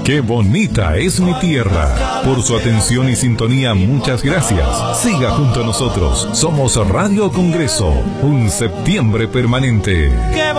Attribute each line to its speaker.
Speaker 1: Qué bonita es mi tierra. Por su atención y sintonía, muchas gracias. Siga junto a nosotros. Somos Radio Congreso, un septiembre permanente.